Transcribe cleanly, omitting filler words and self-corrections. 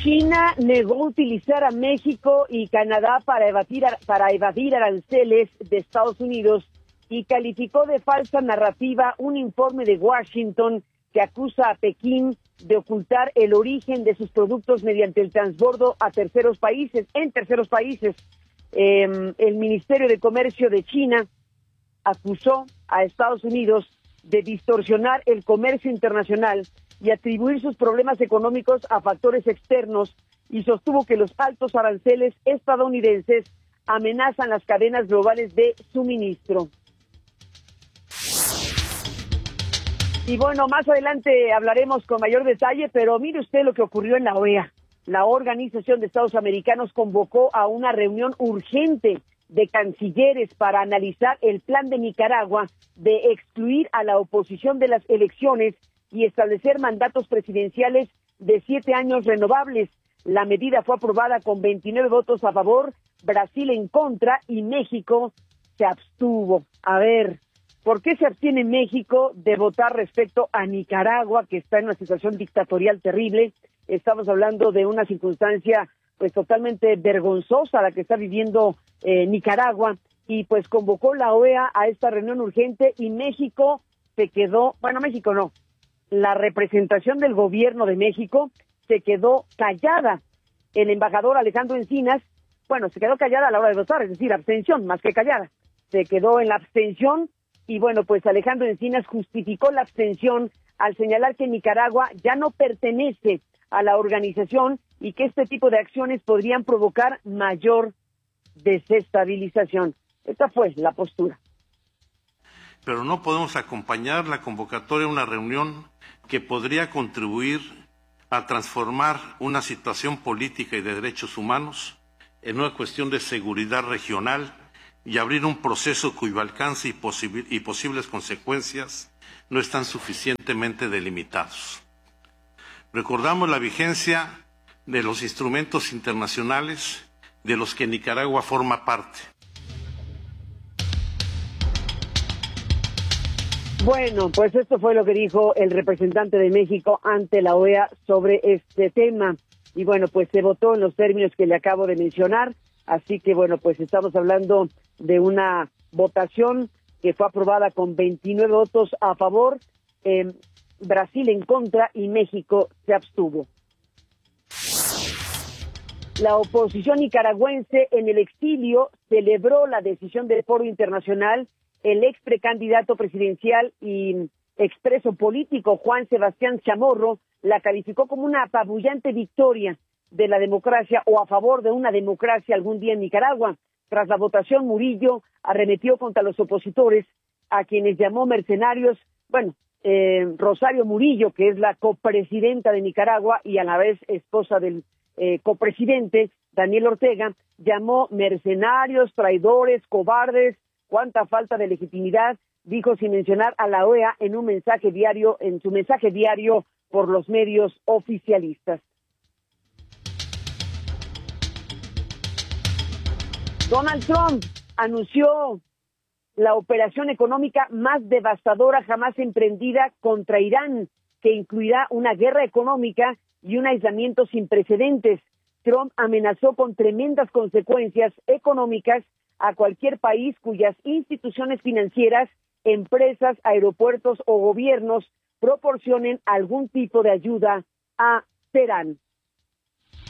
China negó utilizar a México y Canadá para evadir aranceles de Estados Unidos y calificó de falsa narrativa un informe de Washington que acusa a Pekín de ocultar el origen de sus productos mediante el transbordo a terceros países. El Ministerio de Comercio de China acusó a Estados Unidos de distorsionar el comercio internacional y atribuir sus problemas económicos a factores externos, y sostuvo que los altos aranceles estadounidenses amenazan las cadenas globales de suministro. Y bueno, más adelante hablaremos con mayor detalle, pero mire usted lo que ocurrió en la OEA. La Organización de Estados Americanos convocó a una reunión urgente de cancilleres para analizar el plan de Nicaragua de excluir a la oposición de las elecciones y establecer mandatos presidenciales de 7 años renovables. La medida fue aprobada con 29 votos a favor, Brasil en contra y México se abstuvo. A ver, ¿por qué se abstiene México de votar respecto a Nicaragua, que está en una situación dictatorial terrible? Estamos hablando de una circunstancia pues totalmente vergonzosa la que está viviendo Nicaragua, y pues convocó la OEA a esta reunión urgente y México se quedó, México no, la representación del gobierno de México se quedó callada. El embajador Alejandro Encinas, se quedó callada a la hora de votar, es decir, abstención más que callada, se quedó en la abstención. Y pues Alejandro Encinas justificó la abstención al señalar que Nicaragua ya no pertenece a la organización y que este tipo de acciones podrían provocar mayor desestabilización. Esta fue la postura. Pero no podemos acompañar la convocatoria a una reunión que podría contribuir a transformar una situación política y de derechos humanos en una cuestión de seguridad regional y abrir un proceso cuyo alcance y posibles consecuencias no están suficientemente delimitados. Recordamos la vigencia de los instrumentos internacionales de los que Nicaragua forma parte. Pues esto fue lo que dijo el representante de México ante la OEA sobre este tema. Y pues se votó en los términos que le acabo de mencionar. Así que pues estamos hablando de una votación que fue aprobada con 29 votos a favor, Brasil en contra y México se abstuvo. La oposición nicaragüense en el exilio celebró la decisión del Foro Internacional. El ex precandidato presidencial y expreso político Juan Sebastián Chamorro la calificó como una apabullante victoria de la democracia o a favor de una democracia algún día en Nicaragua. Tras la votación, Murillo arremetió contra los opositores, a quienes llamó mercenarios. Rosario Murillo, que es la copresidenta de Nicaragua y a la vez esposa del copresidente Daniel Ortega, llamó mercenarios, traidores, cobardes. Cuánta falta de legitimidad, dijo sin mencionar a la OEA en su mensaje diario por los medios oficialistas. Donald Trump anunció la operación económica más devastadora jamás emprendida contra Irán, que incluirá una guerra económica y un aislamiento sin precedentes. Trump amenazó con tremendas consecuencias económicas a cualquier país cuyas instituciones financieras, empresas, aeropuertos o gobiernos proporcionen algún tipo de ayuda a Teherán.